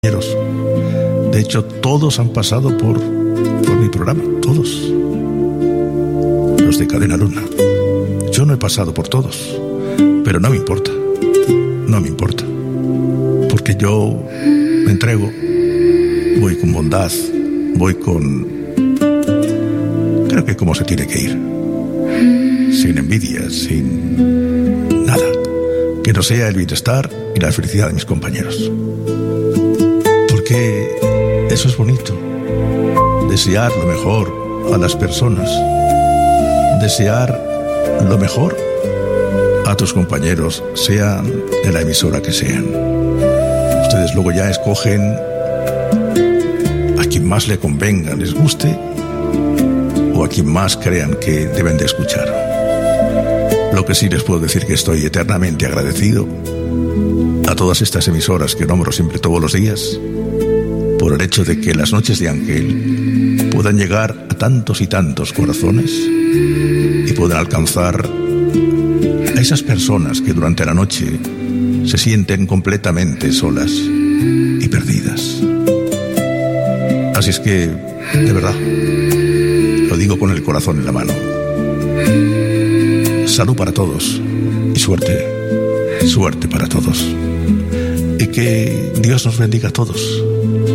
compañeros. De hecho, todos han pasado por mi programa, todos. Los de Cadena Luna. Yo no he pasado por todos, pero no me importa. No me importa. Porque yo me entrego, voy con bondad, voy con... creo que como se tiene que ir. Sin envidia, sin nada. Que no sea el bienestar y la felicidad de mis compañeros. Porque eso es bonito. Desear lo mejor a las personas. Desear lo mejor a tus compañeros, sean de la emisora que sean. Ustedes luego ya escogen a quien más le convenga, les guste, o a quien más crean que deben de escuchar. Lo que sí les puedo decir que estoy eternamente agradecido a todas estas emisoras que nombro siempre todos los días, por el hecho de que las noches de Ángel puedan llegar a tantos y tantos corazones y puedan alcanzar a esas personas que durante la noche se sienten completamente solas y perdidas. Así es que, de verdad, lo digo con el corazón en la mano. Salud para todos y suerte para todos. Y que Dios nos bendiga a todos.